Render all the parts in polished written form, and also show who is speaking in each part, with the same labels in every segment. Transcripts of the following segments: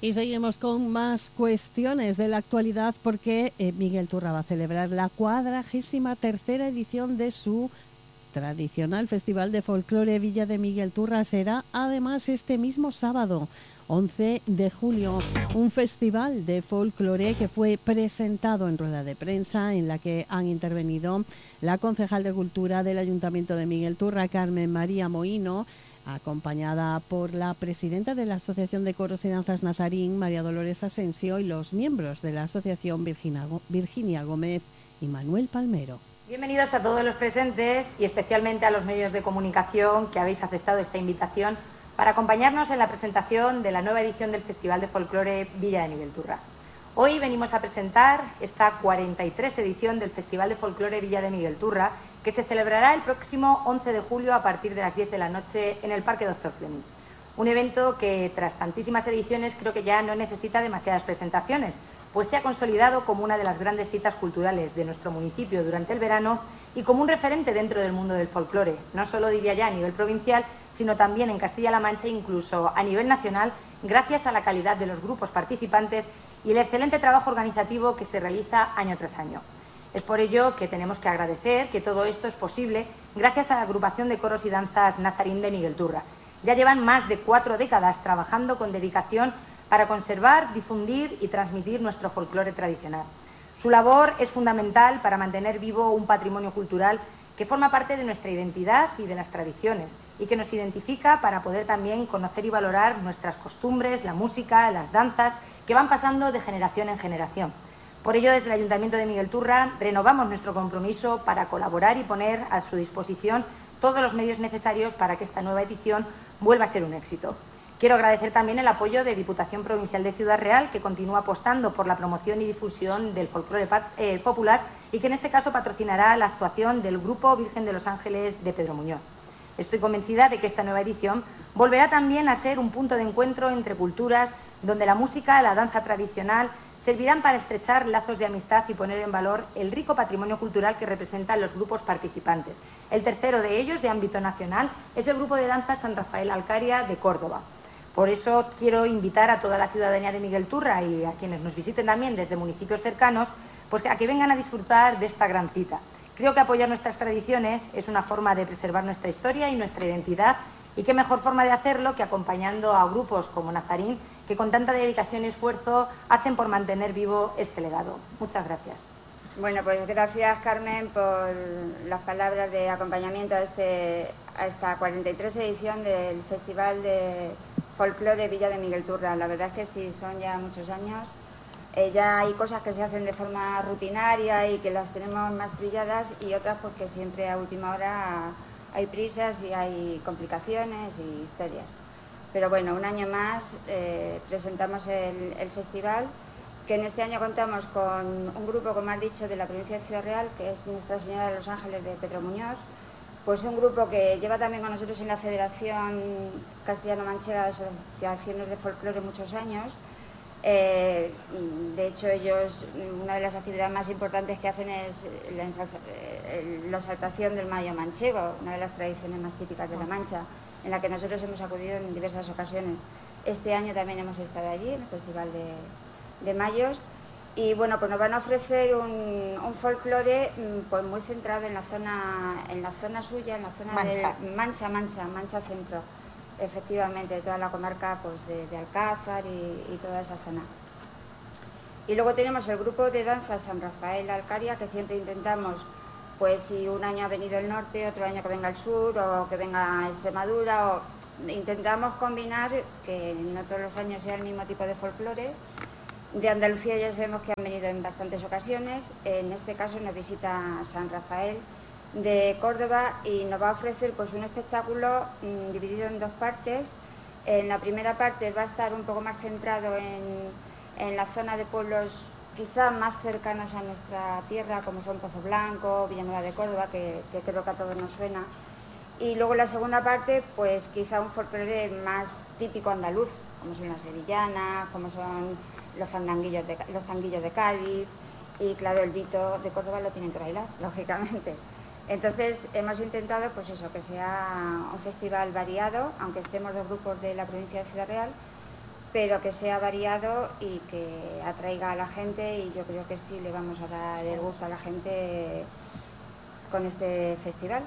Speaker 1: Y seguimos con más cuestiones de la actualidad porque Miguel Turra va a celebrar la 43ª edición de su tradicional Festival de Folclore Villa de Miguel Turra. Será además este mismo sábado, 11 de julio, un festival de folclore que fue presentado en rueda de prensa en la que han intervenido la concejal de Cultura del Ayuntamiento de Miguel Turra, Carmen María Mohino, acompañada por la presidenta de la Asociación de Coros y Danzas Nazarín, María Dolores Asensio, y los miembros de la asociación Virginia Gómez y Manuel Palmero.
Speaker 2: Bienvenidos a todos los presentes y especialmente a los medios de comunicación que habéis aceptado esta invitación para acompañarnos en la presentación de la nueva edición del Festival de Folclore Villa de Miguel Turra. Hoy venimos a presentar esta 43 edición del Festival de Folclore Villa de Miguel Turra, que se celebrará el próximo 11 de julio a partir de las 10 de la noche en el Parque Dr. Fleming. Un evento que, tras tantísimas ediciones, creo que ya no necesita demasiadas presentaciones, pues se ha consolidado como una de las grandes citas culturales de nuestro municipio durante el verano y como un referente dentro del mundo del folclore, no solo diría ya a nivel provincial, sino también en Castilla-La Mancha e incluso a nivel nacional, gracias a la calidad de los grupos participantes y el excelente trabajo organizativo que se realiza año tras año. Es por ello que tenemos que agradecer que todo esto es posible gracias a la agrupación de coros y danzas Nazarín de Miguel Turra. Ya llevan más de 4 décadas trabajando con dedicación para conservar, difundir y transmitir nuestro folclore tradicional. Su labor es fundamental para mantener vivo un patrimonio cultural que forma parte de nuestra identidad y de las tradiciones y que nos identifica para poder también conocer y valorar nuestras costumbres, la música, las danzas que van pasando de generación en generación. Por ello, desde el Ayuntamiento de Miguel Turra renovamos nuestro compromiso para colaborar y poner a su disposición todos los medios necesarios para que esta nueva edición vuelva a ser un éxito. Quiero agradecer también el apoyo de Diputación Provincial de Ciudad Real, que continúa apostando por la promoción y difusión del folclore popular y que en este caso patrocinará la actuación del Grupo Virgen de los Ángeles de Pedro Muñoz. Estoy convencida de que esta nueva edición volverá también a ser un punto de encuentro entre culturas, donde la música, la danza tradicional servirán para estrechar lazos de amistad y poner en valor el rico patrimonio cultural que representan los grupos participantes. El tercero de ellos, de ámbito nacional, es el Grupo de Danza San Rafael Alcaria de Córdoba. Por eso quiero invitar a toda la ciudadanía de Miguel Turra y a quienes nos visiten también desde municipios cercanos, pues a que vengan a disfrutar de esta gran cita. Creo que apoyar nuestras tradiciones es una forma de preservar nuestra historia y nuestra identidad, y qué mejor forma de hacerlo que acompañando a grupos como Nazarín, que con tanta dedicación y esfuerzo hacen por mantener vivo este legado. Muchas gracias.
Speaker 3: Bueno, pues gracias, Carmen, por las palabras de acompañamiento a esta 43 edición del Festival de Folclore Villa de Miguel Turra. La verdad es que sí, son ya muchos años. Ya hay cosas que se hacen de forma rutinaria y que las tenemos más trilladas, y otras porque siempre a última hora hay prisas y hay complicaciones y historias. Pero bueno, un año más presentamos el festival, que en este año contamos con un grupo, como has dicho, de la provincia de Ciudad Real, que es Nuestra Señora de los Ángeles de Pedro Muñoz, pues un grupo que lleva también con nosotros en la Federación Castellano-Manchega de Asociaciones de Folclore muchos años. De hecho, ellos, una de las actividades más importantes que hacen es la exaltación del Mayo Manchego, una de las tradiciones más típicas de La Mancha, en la que nosotros hemos acudido en diversas ocasiones. Este año también hemos estado allí, en el Festival de Mayos, y bueno, pues nos van a ofrecer un folclore pues muy centrado en la zona suya, en la zona de Mancha Centro, efectivamente, toda la comarca pues de Alcázar y toda esa zona. Y luego tenemos el grupo de danza San Rafael Alcaria, que siempre intentamos, pues si un año ha venido el norte, otro año que venga el sur, o que venga Extremadura, o intentamos combinar que no todos los años sea el mismo tipo de folclore. De Andalucía ya sabemos que han venido en bastantes ocasiones. En este caso nos visita San Rafael de Córdoba y nos va a ofrecer pues un espectáculo dividido en 2 partes. En la primera parte va a estar un poco más centrado en la zona de pueblos quizá más cercanos a nuestra tierra, como son Pozo Blanco, Villanueva de Córdoba, que creo que a todos nos suena. Y luego la segunda parte, pues quizá un folclore más típico andaluz, como son las sevillanas, como son los tanguillos de Cádiz, y claro, el Vito de Córdoba lo tienen que bailar, lógicamente. Entonces hemos intentado pues eso, que sea un festival variado, aunque estemos 2 grupos de la provincia de Ciudad Real, pero que sea variado y que atraiga a la gente, y yo creo que sí le vamos a dar el gusto a la gente con este festival.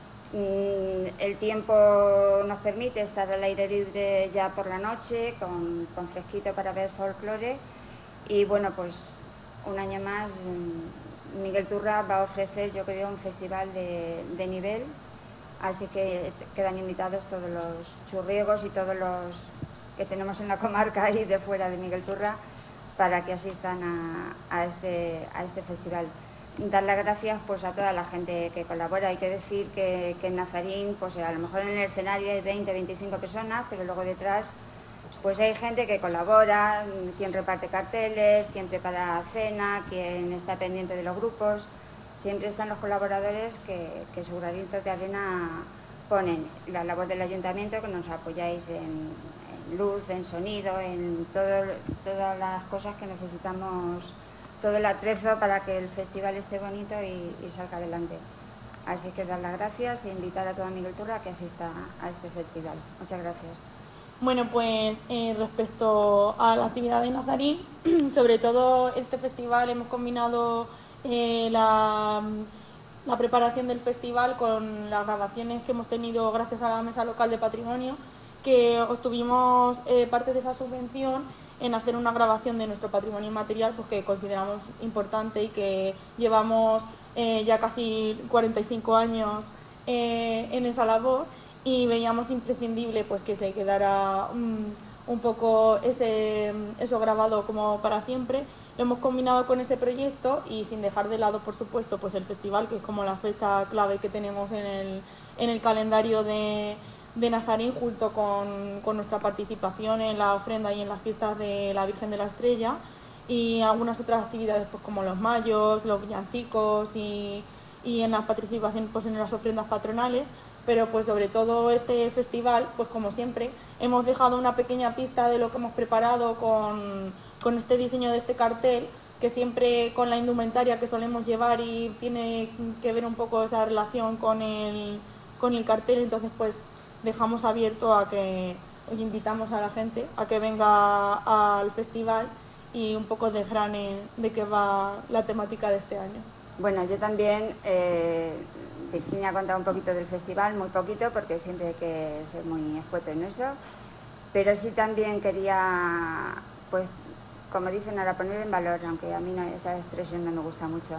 Speaker 3: El tiempo nos permite estar al aire libre ya por la noche, con fresquito para ver folclore, y bueno, pues un año más Miguel Turra va a ofrecer, yo creo, un festival de nivel, así que quedan invitados todos los churriegos y todos los que tenemos en la comarca y de fuera de Miguel Turra para que asistan a este festival. Dar las gracias pues a toda la gente que colabora. Hay que decir que en Nazarín, pues a lo mejor en el escenario hay 20, 25 personas, pero luego detrás pues hay gente que colabora, quien reparte carteles, quien prepara cena, quien está pendiente de los grupos. Siempre están los colaboradores que su granito de arena ponen. La labor del ayuntamiento, que nos apoyáis en luz, en sonido, en todas las cosas que necesitamos, todo el atrezo para que el festival esté bonito y salga adelante. Así que dar las gracias e invitar a toda Miguel Turra a que asista a este festival. Muchas gracias.
Speaker 4: Bueno, pues respecto a la actividad de Nazarín, sobre todo este festival hemos combinado la preparación del festival con las grabaciones que hemos tenido gracias a la Mesa Local de Patrimonio, que obtuvimos parte de esa subvención en hacer una grabación de nuestro patrimonio inmaterial, pues que consideramos importante y que llevamos ya casi 45 años en esa labor, y veíamos imprescindible pues que se quedara un poco eso grabado como para siempre. Lo hemos combinado con este proyecto y sin dejar de lado, por supuesto, pues el festival, que es como la fecha clave que tenemos en el calendario de Nazarín, junto con nuestra participación en la ofrenda y en las fiestas de la Virgen de la Estrella, y algunas otras actividades pues como los mayos, los villancicos y en la participación pues en las ofrendas patronales. Pero pues sobre todo este festival, pues como siempre, hemos dejado una pequeña pista de lo que hemos preparado con este diseño de este cartel, que siempre con la indumentaria que solemos llevar y tiene que ver un poco esa relación con el cartel. Entonces pues dejamos abierto a que invitamos a la gente a que venga al festival y un poco desgrane de qué va la temática de este año.
Speaker 3: Bueno, yo también, Virginia ha contado un poquito del festival, muy poquito, porque siempre hay que ser muy escueto en eso, pero sí también quería, pues, como dicen ahora, poner en valor, aunque a mí no, esa expresión no me gusta mucho,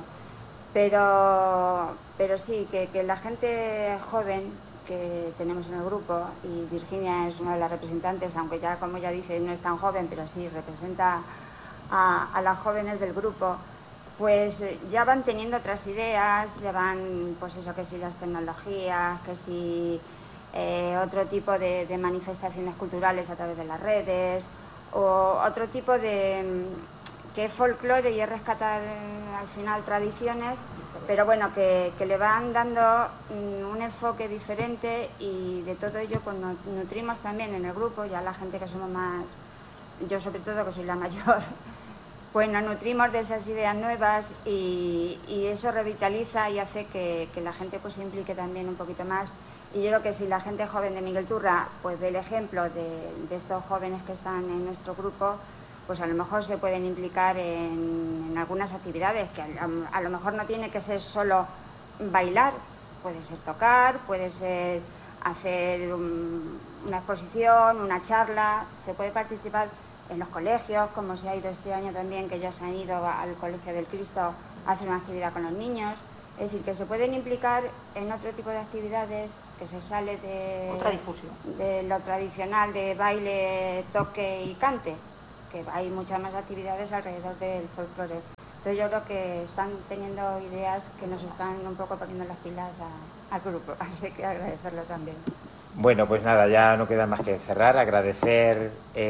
Speaker 3: pero sí, que la gente joven que tenemos en el grupo, y Virginia es una de las representantes, aunque ya, como ya dice, no es tan joven, pero sí representa a las jóvenes del grupo, pues ya van teniendo otras ideas, ya van, pues eso, que si las tecnologías, que si otro tipo de manifestaciones culturales a través de las redes, o otro tipo de que es folclore y es rescatar al final tradiciones, pero bueno, que le van dando un enfoque diferente, y de todo ello pues nos nutrimos también en el grupo, ya la gente que somos más, yo sobre todo que soy la mayor, pues nos nutrimos de esas ideas nuevas, y eso revitaliza y hace que la gente pues se implique también un poquito más. Y yo creo que si la gente joven de Miguel Turra pues ve el ejemplo de estos jóvenes que están en nuestro grupo, pues a lo mejor se pueden implicar en algunas actividades, que a lo mejor no tiene que ser solo bailar, puede ser tocar, puede ser hacer una exposición, una charla, se puede participar en los colegios, como se ha ido este año también, que ya se han ido al Colegio del Cristo a hacer una actividad con los niños. Es decir, que se pueden implicar en otro tipo de actividades, que se sale de
Speaker 2: otra difusión,
Speaker 3: de lo tradicional de baile, toque y cante, que hay muchas más actividades alrededor del folclore. Entonces yo creo que están teniendo ideas que nos están un poco poniendo las pilas al grupo, así que agradecerlo también.
Speaker 5: Bueno, pues nada, ya no queda más que cerrar, agradecer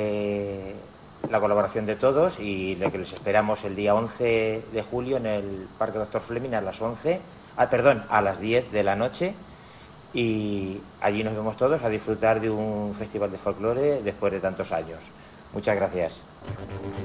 Speaker 5: la colaboración de todos, y lo que les esperamos el día 11 de julio en el Parque Doctor Fleming a las 10 de la noche, y allí nos vemos todos a disfrutar de un festival de folclore después de tantos años. Muchas gracias.